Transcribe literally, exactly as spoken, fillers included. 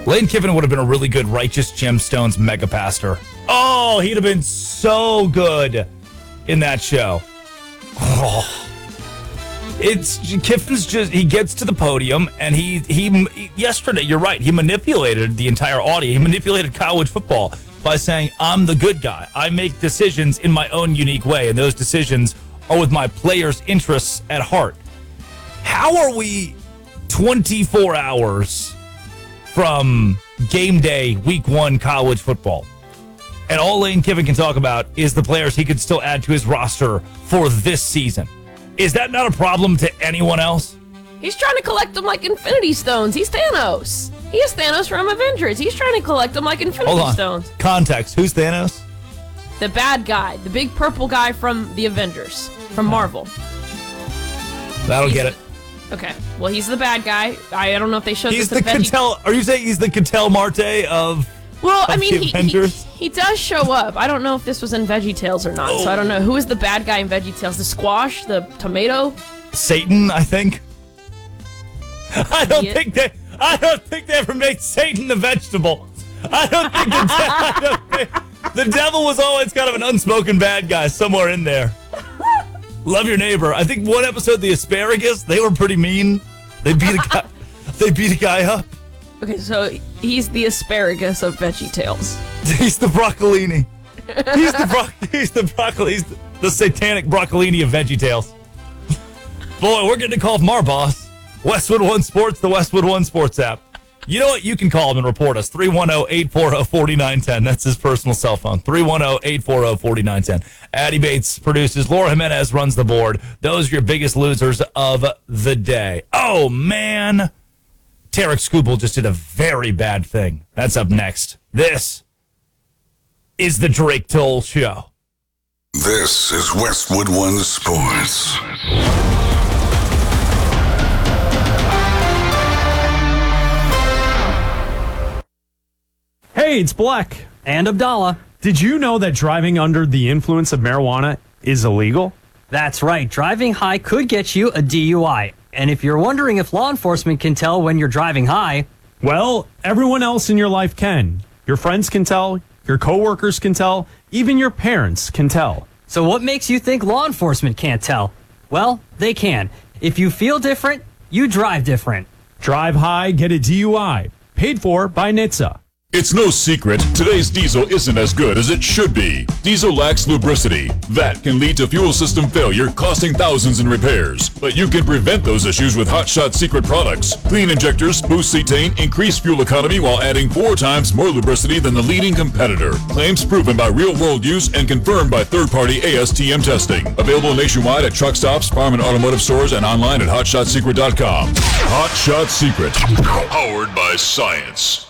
Lane Kiffin would have been a really good Righteous Gemstones mega pastor. Oh, he'd have been so good in that show. Oh. It's Kiffin's just, he gets to the podium and he, he, yesterday, you're right, he manipulated the entire audience. He manipulated college football by saying, I'm the good guy. I make decisions in my own unique way, and those decisions are with my players' interests at heart. How are we twenty-four hours from game day, week one college football? And all Lane Kiffin can talk about is the players he could still add to his roster for this season. Is that not a problem to anyone else? He's trying to collect them like Infinity Stones. He's Thanos. He is Thanos from Avengers. He's trying to collect them like Infinity Hold on. Stones. Context. Who's Thanos? The bad guy. The big purple guy from the Avengers. From Marvel. That'll He's get it. The, okay. Well, he's the bad guy. I, I don't know if they showed He's this the in Veggie- Cattell. Are you saying he's the Cattell Marte of Well, of I mean, the he, he, Avengers? he does show up. I don't know if this was in VeggieTales or not, Oh. so I don't know. Who is the bad guy in VeggieTales? The squash? The tomato? Satan, I think. I don't Yeah. think they. I don't think they ever made Satan a vegetable. I don't think the, de- I don't think, the devil was always kind of an unspoken bad guy somewhere in there. Love your neighbor. I think one episode, the asparagus, they were pretty mean. They beat a guy. They beat a guy up. Okay, so he's the asparagus of VeggieTales. He's the broccolini. He's the bro- He's the broccoli. He's the, the satanic broccolini of VeggieTales. Boy, we're getting a call from our boss. Westwood One Sports, the Westwood One Sports app. You know what? You can call him and report us. three one zero, eight four zero, four nine one zero. That's his personal cell phone. three one zero, eight four zero, four nine one zero. Addie Bates produces. Laura Jimenez runs the board. Those are your biggest losers of the day. Oh, man. Tarek Skubal just did a very bad thing. That's up next. This is the Drake Toll Show. This is Westwood One Sports. Hey, it's Black. And Abdallah. Did you know that driving under the influence of marijuana is illegal? That's right. Driving high could get you a D U I. And if you're wondering if law enforcement can tell when you're driving high, Well, everyone else in your life can. Your friends can tell, your coworkers can tell, even your parents can tell. so what makes you think law enforcement can't tell? Well, they can. If you feel different, you drive different. Drive high, get a D U I. Paid for by N H T S A. It's no secret, today's diesel isn't as good as it should be. Diesel lacks lubricity. That can lead to fuel system failure, costing thousands in repairs. But you can prevent those issues with Hot Shot Secret products. Clean injectors, boost cetane, increase fuel economy while adding four times more lubricity than the leading competitor. Claims proven by real-world use and confirmed by third-party A S T M testing. Available nationwide at truck stops, farm and automotive stores, and online at hot shot secret dot com. Hot Shot Secret. Powered by science.